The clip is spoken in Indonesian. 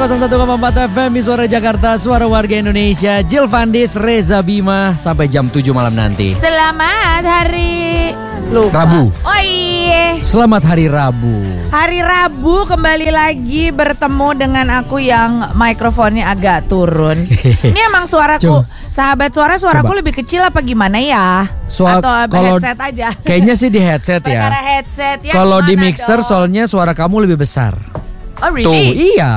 101,4 FM Suara Jakarta, suara warga Indonesia. Jill Vandis, Reza Bima sampai jam 7 malam nanti. Selamat hari Rabu. Oh iya. Selamat hari Rabu. Hari Rabu kembali lagi bertemu dengan aku yang mikrofonnya agak turun. Ini emang suaraku, sahabat suaraku lebih kecil apa gimana ya? Atau headset aja? Kayaknya sih di headset ya. Perkara headset ya. Kalau di mixer soalnya suara kamu lebih besar. Oh really? Tuh, iya.